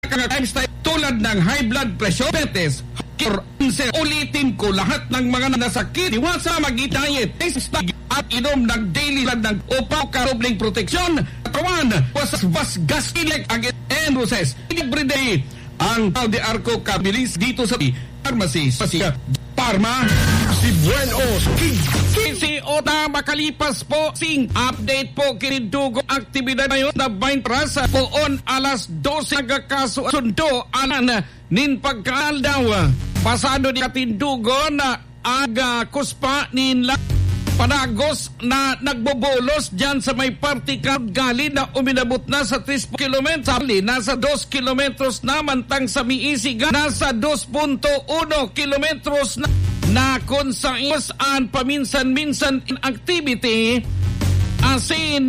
lifestyle tulad ng high blood pressure, diabetes, ulitin ko lahat ng mga nasakit. Iwasa mag-diet, at inom ng daily blood ng upaw karobling proteksyon. Kawan, was gasilek against and roses. Every day, ang Alde Arco kabilis dito sa pharmacy. Parma, si Buenos si Oda makalipas po sing update po kinidugong aktibidad ngayon na 20 rasa poon alas 12 nagakaso sundo anan nin pagkaaldaw pasado ni katindugon na aga kuspa ninla panagos na nagbobolos dyan sa may partikab gali na uminabot na sa 3 kilometro. Nasa 2 kilometros na mantang sa Miisigan. Nasa 2.1 kilometros na kung saan paminsan-minsan in activity asin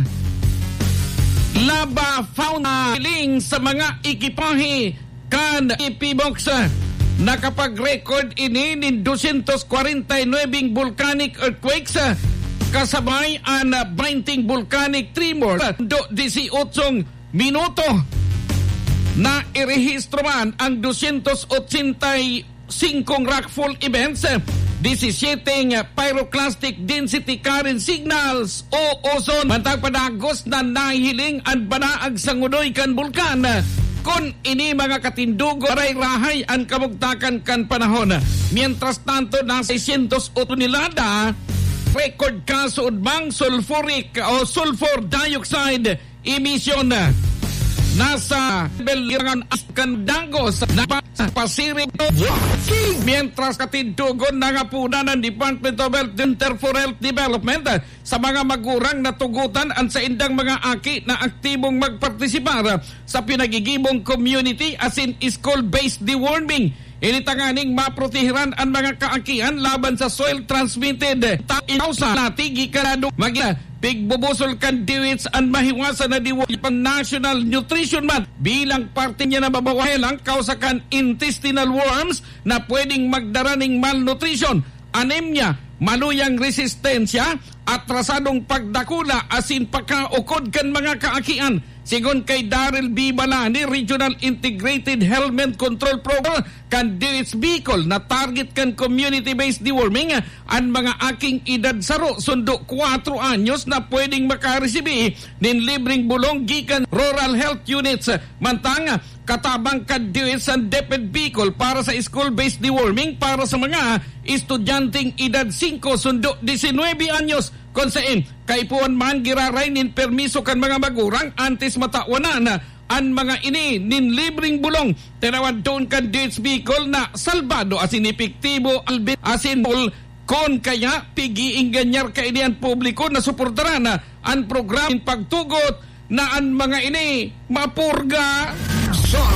laba fauna hiling sa mga ikipahe kan ipibox. Nakapag-record ini ng 249 volcanic earthquakes kasabay ang 20 volcanic tremors. 18 minuto na irehistro man ang 285 rockfall events, 17 pyroclastic density current signals o ozone. Mantang padagos na nahiling ang banaag sa ngunoy kan bulkan. Kung ini mga katindugo, rahay-rahay ang kamugtakan kan panahon. Mientras tanto, na 608 tonelada, record kaso bang sulfuric o sulfur dioxide emission. Nasa belirangan askan dangos na pasiring. Mientras katindugon na nga puna ng Department of Health Center for Health Development sa mga magurang natugutan ang sa indang mga aki na aktibong magpartisipar sa pinagigibong community as in school-based deworming. Initanganing maprotehiran ang mga kaakian laban sa soil transmitted inausa natigi karado magina pigbubusol kan diwits ang mahiwasan na diwits pang National Nutrition Month bilang parte niya na mabawahelang kausakan intestinal worms na pwedeng magdaraning malnutrition, anemia, maluyang resistensya, atrasadong pagdakula asin pagkaukod kan mga kaakian. Sigon kay Daryl B. Balani, Regional Integrated Helmet Control Program kan DH Bicol na target kan community-based deworming ang mga aking edad saro sundo 4 anyos na pwedeng makaresibi nin libreng bulong gikan rural health units. Mantang katabang kan DH ang DepEd Bicol para sa school-based deworming para sa mga estudyanteng edad 5 sundo 19 anyos. Kung saan, kaipuan man giraray nin permiso kan mga magurang antes matawanan ang mga ini nin libreng bulong. Tinawad doon kan DH Bicol na salbado asin epektibo albit asin bol kon kaya pigiing ganyar kainian publiko na suportaran ang program pagtugot na ang mga ini mapurga sa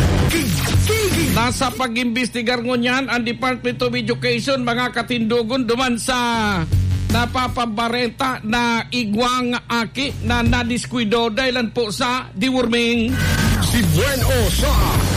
nasa pag-imbestigar ngunyan ang Department of Education mga katindugon duman sa napapabarenta na igwang aki na nadiskuido dahilan po sa deworming. Si Bueno sa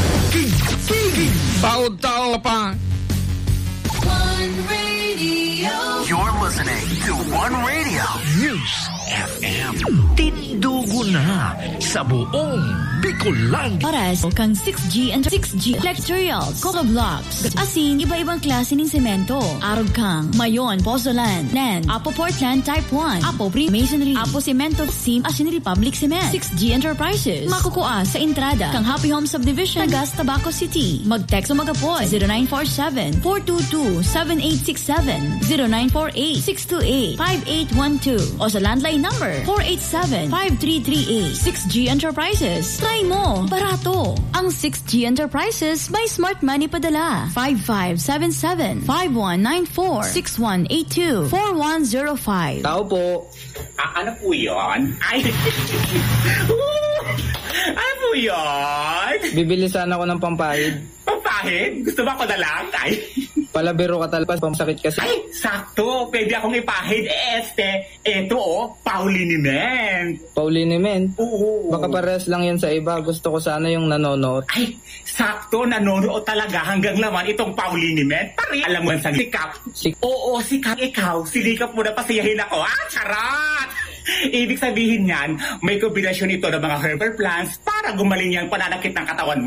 Baod tao pa. One Radio. You're listening to One Radio News FM. Tindugo na sa buong Bicolandia. Oras kang 6G and 6G Electrials, Coco Blocks, asin iba-ibang klase ng semento. Arog kang Mayon, Pozolan, Nan, Apo Portland Type 1, Apo Pre-Masonry, Apo Cemento, Sim, asin Republic Cement. 6G Enterprises, makukuha sa entrada kang Happy Home Subdivision, Tagas, Tabaco City. Mag-text o mag-apoy 0947-422-7867, 0948-628-5812 o sa landline number 487-5338. 6G Enterprises. Try mo. Barato. Ang 6G Enterprises by Smart Money Padala. 5577-5194-6182-4105. Tao po. Ano po yun? Ay! Ano po yun? Bibili sana ako ng pampahid. Pampahid? Gusto ba ako na lang? Ay! Palabiro ka talaga, pamasakit kasi. Ay, sakto. Pwede akong ipahid. Eto pauliniment. Pauliniment? Oo. Baka parehas lang yan sa iba. Gusto ko sana yung nanonood. Ay, sakto. Nanonood talaga hanggang laman itong pauliniment. Pari, alam mo sa sikap. Oo, sikap ikaw. Sinikap mo na pasiyahin ako. Charot! Ibig sabihin yan, may kombinasyon ito ng mga herbal plants para gumaling yung pananakit ng katawan